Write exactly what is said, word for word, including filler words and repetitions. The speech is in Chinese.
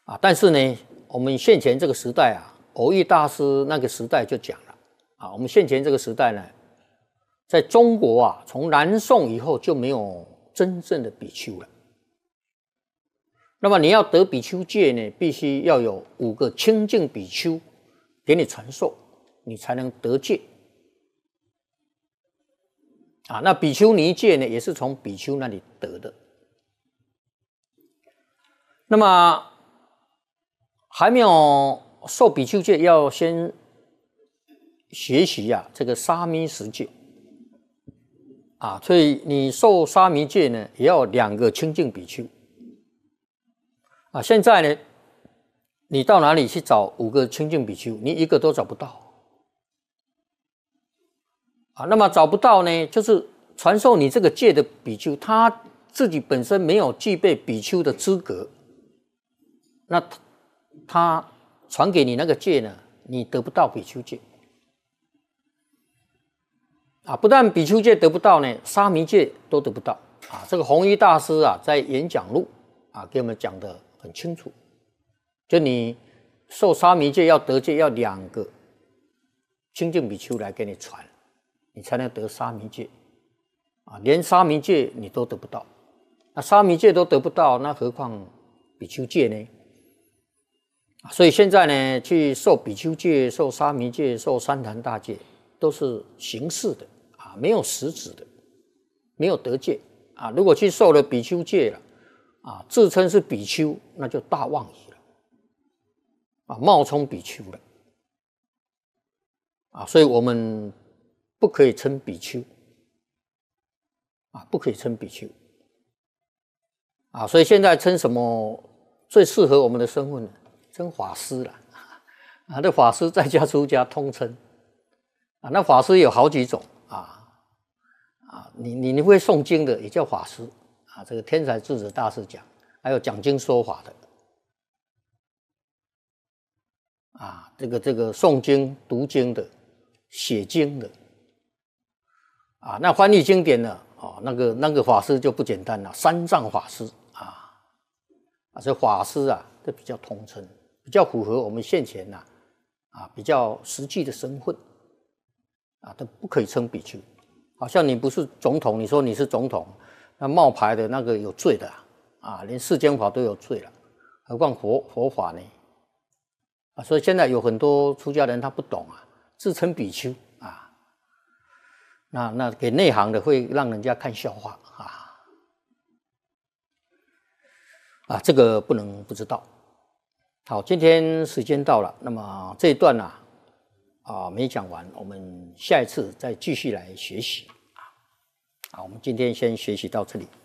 啊，但是呢，我们现前这个时代啊，偶益大师那个时代就讲了啊，我们现前这个时代呢，在中国啊，从南宋以后就没有真正的比丘了。那么你要得比丘戒呢，必须要有五个清净比丘给你传授，你才能得戒。啊，那比丘尼戒呢，也是从比丘那里得的。那么还没有受比丘戒，要先学习啊这个沙弥十戒。啊，所以你受沙弥戒呢，也要两个清净比丘。啊，现在呢，你到哪里去找五个清净比丘？你一个都找不到。啊，那么找不到呢，就是传授你这个戒的比丘，他自己本身没有具备比丘的资格，那他他传给你那个戒呢，你得不到比丘戒。啊，不但比丘戒得不到呢，沙弥戒都得不到。啊，这个弘一大师啊，在演讲录啊，给我们讲得很清楚，就你受沙弥戒要得戒，要两个清净比丘来给你传。你才能得沙弥戒啊，连沙弥戒你都得不到，那沙弥戒都得不到，那何况比丘戒呢？所以现在呢，去受比丘戒、受沙弥戒、受三坛大戒，都是形式的啊，没有实质的，没有得戒啊。如果去受了比丘戒了啊，自称是比丘，那就大妄语了啊，冒充比丘了啊。所以我们不可以称比丘啊，不可以称比丘啊，所以现在称什么最适合我们的身份呢？称法师了啊，这法师在家出家通称啊，那法师有好几种啊啊，你你你会诵经的也叫法师啊，这个天才智者大师讲，还有讲经说法的啊，这个这个诵经读经的，写经的。啊，那翻译经典呢？哦，那个那个法师就不简单了，三藏法师啊，啊，这法师啊，这比较通称，比较符合我们现前呐、啊，啊，比较实际的身份啊，都不可以称比丘。好像你不是总统，你说你是总统，那冒牌的那个有罪的啊，连世间法都有罪了，何况佛佛法呢？啊，所以现在有很多出家人他不懂啊，自称比丘。那那给内行的会让人家看笑话啊啊，这个不能不知道。好，今天时间到了，那么这一段呢 啊, 啊没讲完，我们下一次再继续来学习啊。好，我们今天先学习到这里。